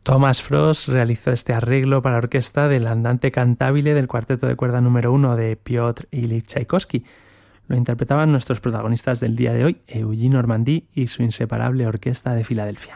Thomas Frost realizó este arreglo para orquesta del Andante cantabile del cuarteto de cuerda número 1 de Piotr Ilyich Tchaikovsky. Lo interpretaban nuestros protagonistas del día de hoy, Eugene Ormandy y su inseparable Orquesta de Filadelfia.